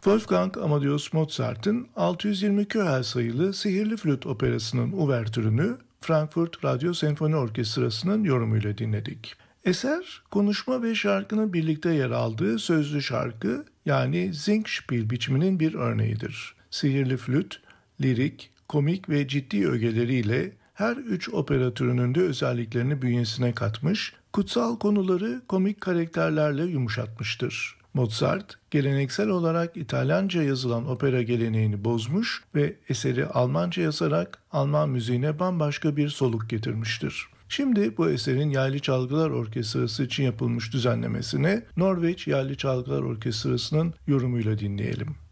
Wolfgang Amadeus Mozart'ın 622 Hz sayılı Sihirli Flüt Operası'nın uvertürünü Frankfurt Radyo Senfoni Orkestrası'nın yorumuyla dinledik. Eser, konuşma ve şarkının birlikte yer aldığı sözlü şarkı yani Singspiel biçiminin bir örneğidir. Sihirli flüt, lirik, komik ve ciddi ögeleriyle her üç opera türünün de özelliklerini bünyesine katmış, kutsal konuları komik karakterlerle yumuşatmıştır. Mozart, geleneksel olarak İtalyanca yazılan opera geleneğini bozmuş ve eseri Almanca yazarak Alman müziğine bambaşka bir soluk getirmiştir. Şimdi bu eserin Yaylı Çalgılar Orkestrası için yapılmış düzenlemesini Norveç Yaylı Çalgılar Orkestrası'nın yorumuyla dinleyelim.